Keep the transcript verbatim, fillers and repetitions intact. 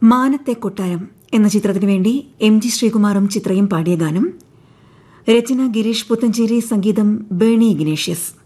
മാനത്തെ കൊട്ടാരം എന്ന ചിത്രത്തിനു വേണ്ടി എം ജി ശ്രീകുമാറും ചിത്രയും പാടിയ ഗാനം. രചന ഗിരീഷ് പുത്തഞ്ചേരി, സംഗീതം ബേണി ഇഗ്നേഷ്യസ്.